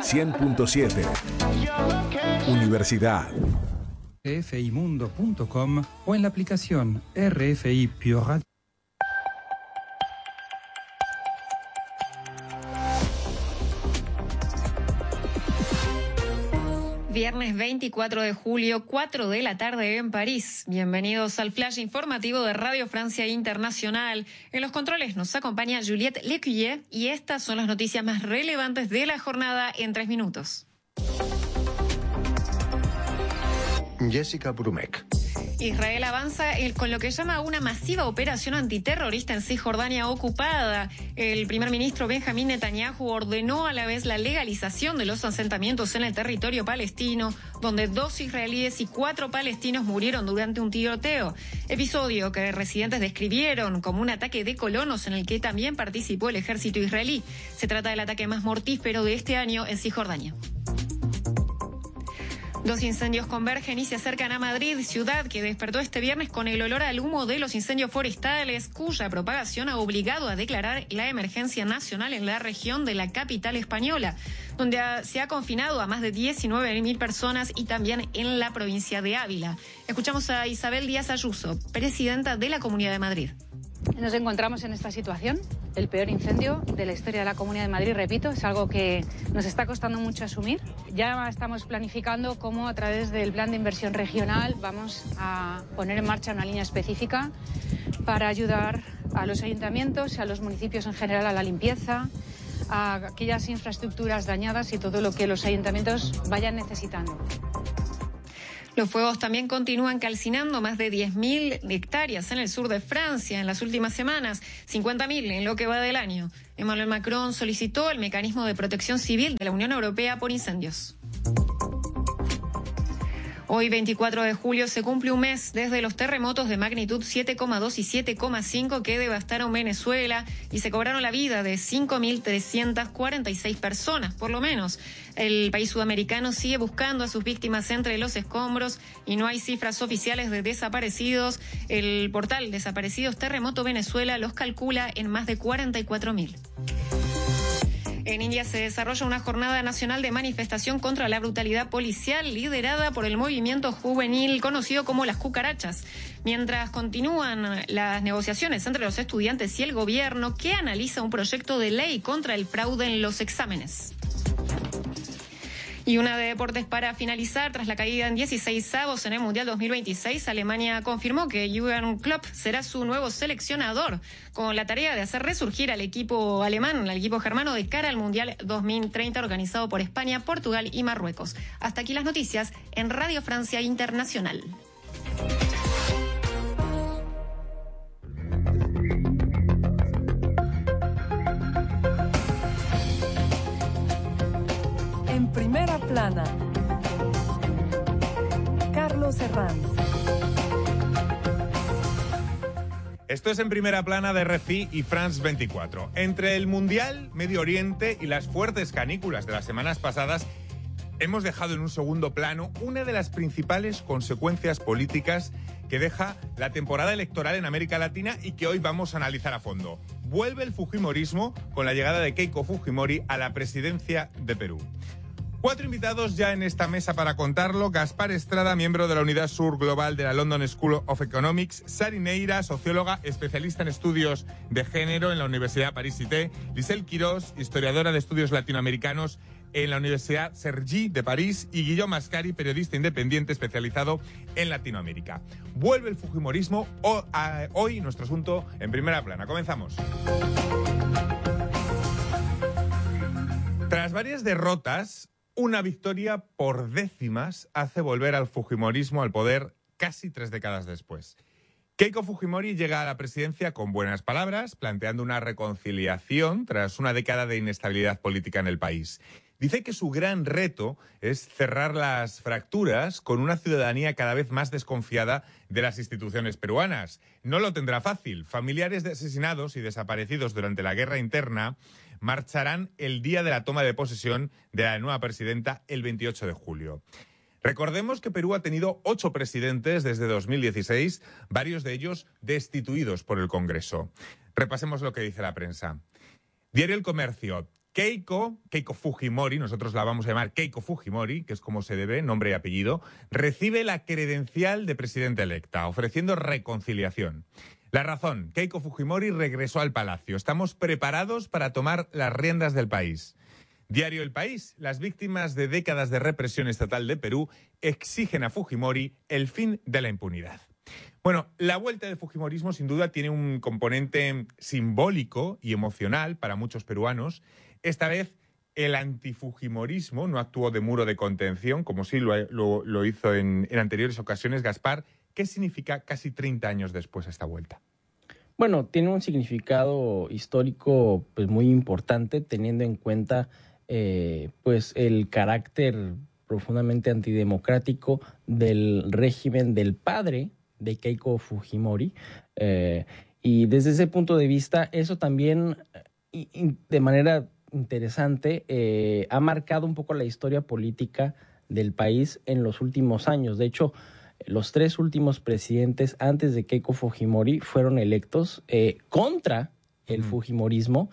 100.7. Universidad. rfimundo.com o en la aplicación RFI Pure Radio. Viernes 24 de julio, 4 de la tarde en París. Bienvenidos al flash informativo de Radio Francia Internacional. En los controles nos acompaña Juliette Lecuyer y estas son las noticias más relevantes de la jornada en 3 minutos. Jessica Brumek. Israel avanza con lo que llama una masiva operación antiterrorista en Cisjordania ocupada. El primer ministro Benjamín Netanyahu ordenó a la vez la legalización de los asentamientos en el territorio palestino, donde 2 israelíes y 4 palestinos murieron durante un tiroteo. Episodio que residentes describieron como un ataque de colonos en el que también participó el ejército israelí. Se trata del ataque más mortífero de este año en Cisjordania. 2 incendios convergen y se acercan a Madrid, ciudad que despertó este viernes con el olor al humo de los incendios forestales, cuya propagación ha obligado a declarar la emergencia nacional en la región de la capital española, donde se ha confinado a más de 19.000 personas y también en la provincia de Ávila. Escuchamos a Isabel Díaz Ayuso, presidenta de la Comunidad de Madrid. Nos encontramos en esta situación, el peor incendio de la historia de la Comunidad de Madrid, repito, es algo que nos está costando mucho asumir. Ya estamos planificando cómo a través del plan de inversión regional vamos a poner en marcha una línea específica para ayudar a los ayuntamientos y a los municipios en general a la limpieza, a aquellas infraestructuras dañadas y todo lo que los ayuntamientos vayan necesitando. Los fuegos también continúan calcinando más de 10.000 hectáreas en el sur de Francia en las últimas semanas, 50.000 en lo que va del año. Emmanuel Macron solicitó el mecanismo de protección civil de la Unión Europea por incendios. Hoy, 24 de julio, se cumple un mes desde los terremotos de magnitud 7,2 y 7,5 que devastaron Venezuela y se cobraron la vida de 5.346 personas, por lo menos. El país sudamericano sigue buscando a sus víctimas entre los escombros y no hay cifras oficiales de desaparecidos. El portal Desaparecidos Terremoto Venezuela los calcula en más de 44.000. En India se desarrolla una jornada nacional de manifestación contra la brutalidad policial liderada por el movimiento juvenil conocido como las cucarachas. Mientras continúan las negociaciones entre los estudiantes y el gobierno que analiza un proyecto de ley contra el fraude en los exámenes. Y una de deportes para finalizar. Tras la caída en 16avos en el Mundial 2026, Alemania confirmó que Jürgen Klopp será su nuevo seleccionador, con la tarea de hacer resurgir al equipo alemán, al equipo germano, de cara al Mundial 2030 organizado por España, Portugal y Marruecos. Hasta aquí las noticias en Radio Francia Internacional. En primera plana, Carlos Herranz. Esto es En Primera Plana de RFI y France 24. Entre el Mundial, Medio Oriente y las fuertes canículas de las semanas pasadas, hemos dejado en un segundo plano una de las principales consecuencias políticas que deja la temporada electoral en América Latina y que hoy vamos a analizar a fondo. Vuelve el fujimorismo con la llegada de Keiko Fujimori a la presidencia de Perú. 4 invitados ya en esta mesa para contarlo. Gaspar Estrada, miembro de la Unidad Sur Global de la London School of Economics. Sari Neira, socióloga, especialista en estudios de género en la Universidad París-Cité. Lisel Quirós, historiadora de estudios latinoamericanos en la Universidad Cergy de París. Y Guillaume Mascari, periodista independiente especializado en Latinoamérica. Vuelve el fujimorismo. Hoy nuestro asunto en Primera Plana. Comenzamos. Tras varias derrotas, una victoria por décimas hace volver al fujimorismo al poder casi 3 décadas después. Keiko Fujimori llega a la presidencia con buenas palabras, planteando una reconciliación tras una década de inestabilidad política en el país. Dice que su gran reto es cerrar las fracturas con una ciudadanía cada vez más desconfiada de las instituciones peruanas. No lo tendrá fácil. Familiares de asesinados y desaparecidos durante la guerra interna marcharán el día de la toma de posesión de la nueva presidenta el 28 de julio. Recordemos que Perú ha tenido 8 presidentes desde 2016, varios de ellos destituidos por el Congreso. Repasemos lo que dice la prensa. Diario El Comercio. Keiko Fujimori, nosotros la vamos a llamar Keiko Fujimori, que es como se debe, nombre y apellido, recibe la credencial de presidenta electa, ofreciendo reconciliación. La razón, Keiko Fujimori regresó al palacio. Estamos preparados para tomar las riendas del país. Diario El País, las víctimas de décadas de represión estatal de Perú exigen a Fujimori el fin de la impunidad. Bueno, la vuelta del fujimorismo sin duda tiene un componente simbólico y emocional para muchos peruanos. Esta vez el antifujimorismo no actuó de muro de contención, como sí lo hizo en anteriores ocasiones. Gaspar, ¿qué significa casi 30 años después esta vuelta? Bueno, tiene un significado histórico pues muy importante, teniendo en cuenta pues el carácter profundamente antidemocrático del régimen del padre de Keiko Fujimori. Y desde ese punto de vista, eso también de manera interesante ha marcado un poco la historia política del país en los últimos años. De hecho, los 3 últimos presidentes antes de Keiko Fujimori fueron electos contra el fujimorismo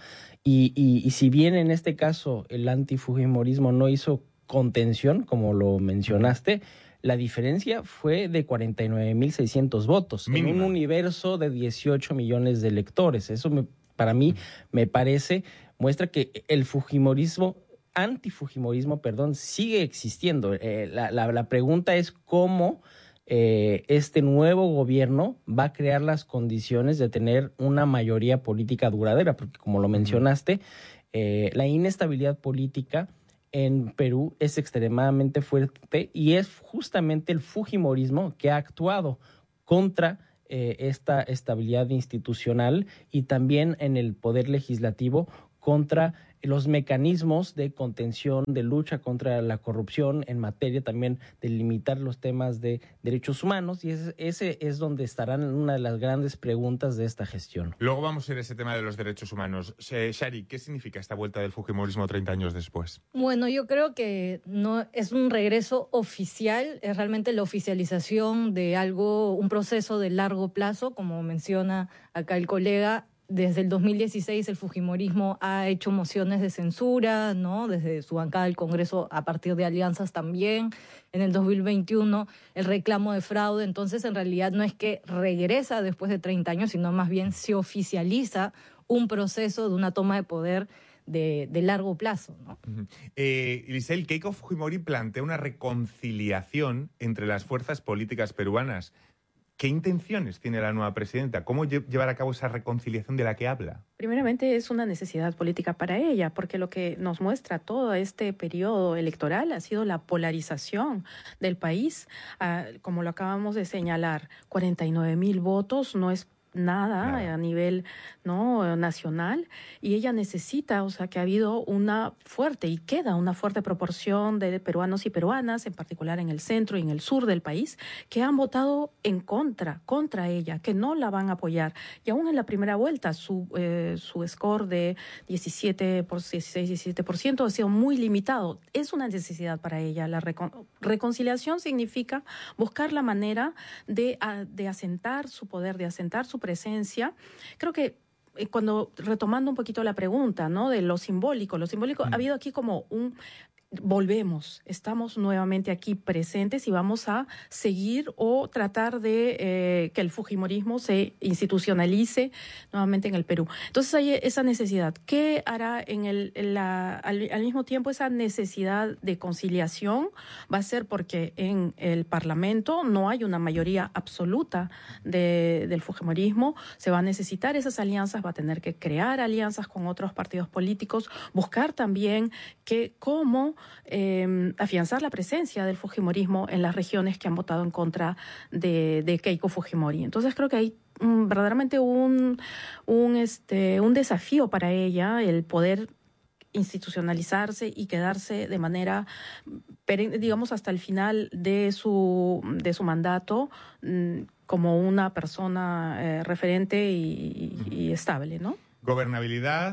y si bien en este caso el antifujimorismo no hizo contención, como lo mencionaste, la diferencia fue de 49.600 votos mínima, en un universo de 18 millones de electores. Eso para mí me parece, muestra que el antifujimorismo, sigue existiendo. La pregunta es cómo este nuevo gobierno va a crear las condiciones de tener una mayoría política duradera, porque como lo mencionaste, la inestabilidad política en Perú es extremadamente fuerte y es justamente el fujimorismo que ha actuado contra esta estabilidad institucional y también en el poder legislativo contra los mecanismos de contención, de lucha contra la corrupción en materia también de limitar los temas de derechos humanos, y ese es donde estarán una de las grandes preguntas de esta gestión. Luego vamos a ir a ese tema de los derechos humanos. Shari, ¿qué significa esta vuelta del fujimorismo 30 años después? Bueno, yo creo que no es un regreso oficial, es realmente la oficialización de algo, un proceso de largo plazo, como menciona acá el colega. Desde el 2016 el fujimorismo ha hecho mociones de censura, ¿no? Desde su bancada del Congreso a partir de alianzas también. En el 2021 el reclamo de fraude. Entonces, en realidad no es que regresa después de 30 años, sino más bien se oficializa un proceso de una toma de poder de largo plazo, ¿no? Irisel, Keiko Fujimori plantea una reconciliación entre las fuerzas políticas peruanas. ¿Qué intenciones tiene la nueva presidenta? ¿Cómo llevar a cabo esa reconciliación de la que habla? Primeramente es una necesidad política para ella, porque lo que nos muestra todo este periodo electoral ha sido la polarización del país. Como lo acabamos de señalar, 49.000 votos no es nada a nivel nacional, y ella necesita, que ha habido una fuerte y queda una fuerte proporción de peruanos y peruanas, en particular en el centro y en el sur del país, que han votado en contra ella, que no la van a apoyar. Y aún en la primera vuelta su score de 16-17% ha sido muy limitado. Es una necesidad para ella. La reconciliación significa buscar la manera de asentar su poder, de asentar su presencia. Creo que retomando un poquito la pregunta, ¿no?, de lo simbólico, ha habido aquí como estamos nuevamente aquí presentes y vamos a seguir o tratar de que el fujimorismo se institucionalice nuevamente en el Perú. Entonces hay esa necesidad. ¿Qué hará al mismo tiempo esa necesidad de conciliación? Va a ser porque en el Parlamento no hay una mayoría absoluta del fujimorismo. Se va a necesitar esas alianzas, va a tener que crear alianzas con otros partidos políticos, buscar también cómo afianzar la presencia del fujimorismo en las regiones que han votado en contra de Keiko Fujimori. Entonces creo que hay verdaderamente un desafío para ella el poder institucionalizarse y quedarse de manera, digamos, hasta el final de su mandato como una persona referente y estable, ¿no? Gobernabilidad,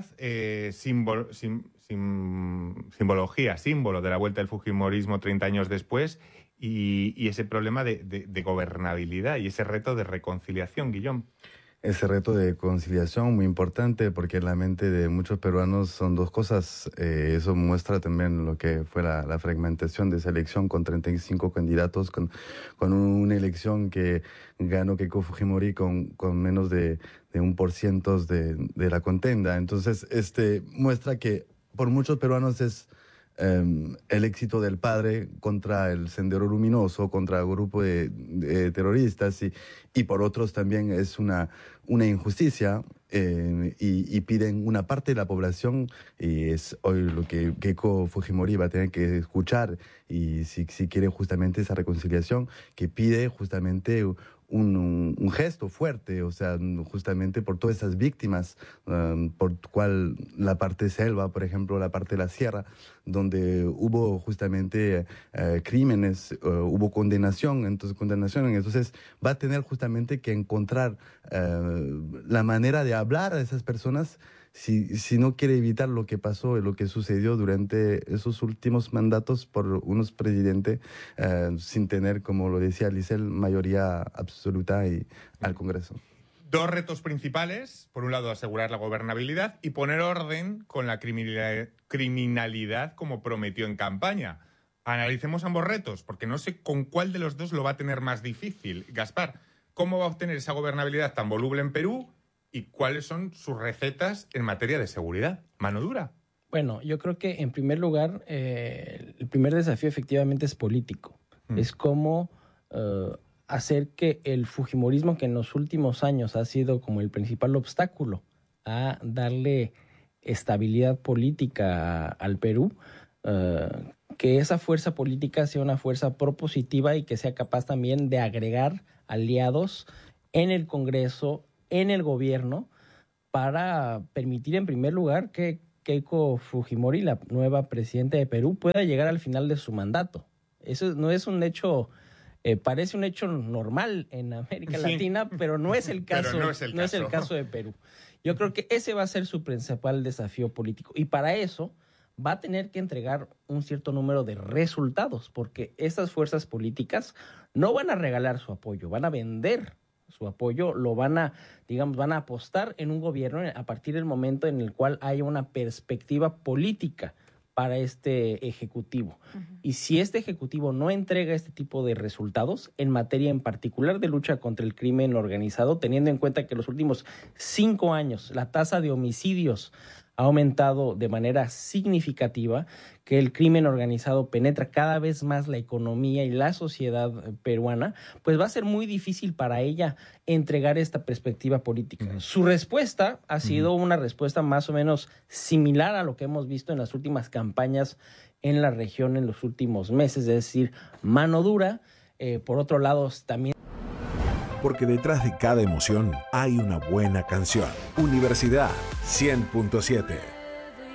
símbolo de la vuelta del fujimorismo 30 años después, y ese problema de gobernabilidad y ese reto de reconciliación, Guillaume. ese reto de conciliación muy importante, porque en la mente de muchos peruanos son dos cosas. Eso muestra también lo que fue la fragmentación de esa elección con 35 candidatos, con una elección que ganó Keiko Fujimori con menos de 1% de la contienda. Entonces, muestra que por muchos peruanos es el éxito del padre contra el Sendero Luminoso, contra el grupo de terroristas, y por otros también es una injusticia, y piden una parte de la población, y es hoy lo que Keiko Fujimori va a tener que escuchar, y si quiere justamente esa reconciliación, que pide justamente un gesto fuerte, o sea, justamente por todas esas víctimas, por cual la parte selva, por ejemplo, la parte de la sierra, donde hubo justamente crímenes, hubo condenación, entonces va a tener justamente que encontrar la manera de hablar a esas personas si no quiere evitar lo que pasó y lo que sucedió durante esos últimos mandatos por unos presidentes sin tener, como lo decía Lisel, mayoría absoluta al Congreso. Dos retos principales: por un lado, asegurar la gobernabilidad y poner orden con la criminalidad como prometió en campaña. Analicemos ambos retos, porque no sé con cuál de los dos lo va a tener más difícil. Gaspar, ¿cómo va a obtener esa gobernabilidad tan voluble en Perú? ¿Y cuáles son sus recetas en materia de seguridad? ¿Mano dura? Bueno, yo creo que en primer lugar, el primer desafío efectivamente es político. Es cómo hacer que el fujimorismo, que en los últimos años ha sido como el principal obstáculo a darle estabilidad política al Perú, que esa fuerza política sea una fuerza propositiva y que sea capaz también de agregar aliados en el Congreso, en el gobierno, para permitir en primer lugar que Keiko Fujimori, la nueva presidenta de Perú, pueda llegar al final de su mandato. Eso no es un hecho, parece un hecho normal en América Latina, pero no es el caso, no es el caso de Perú. Yo creo que ese va a ser su principal desafío político, y para eso va a tener que entregar un cierto número de resultados, porque estas fuerzas políticas no van a regalar su apoyo, van a vender su apoyo, lo van a apostar en un gobierno a partir del momento en el cual haya una perspectiva política para este ejecutivo. Y si este ejecutivo no entrega este tipo de resultados en materia en particular de lucha contra el crimen organizado, teniendo en cuenta que en los últimos 5 años la tasa de homicidios ha aumentado de manera significativa, que el crimen organizado penetra cada vez más la economía y la sociedad peruana, pues va a ser muy difícil para ella entregar esta perspectiva política. Su respuesta ha sido una respuesta más o menos similar a lo que hemos visto en las últimas campañas en la región en los últimos meses, es decir, mano dura. Por otro lado, también... Porque detrás de cada emoción hay una buena canción. Universidad 100.7.